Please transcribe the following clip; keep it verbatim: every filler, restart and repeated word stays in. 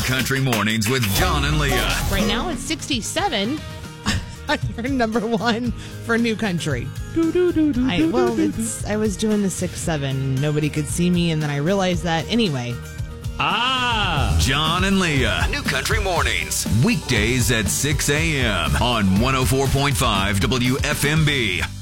Country Mornings with John and Leah. Right now it's sixty-seven. You're number one for New Country. I, well, it's, I was doing the six seven. Nobody could see me, and then I realized that anyway. Ah! John and Leah. New Country Mornings. Weekdays at six a.m. on one oh four point five W F M B.